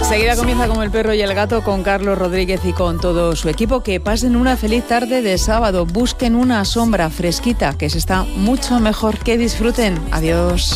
Enseguida comienza Como el perro y el gato con Carlos Rodríguez y con todo su equipo. Que pasen una feliz tarde de sábado. Busquen una sombra fresquita, que se está mucho mejor. Que disfruten. Adiós.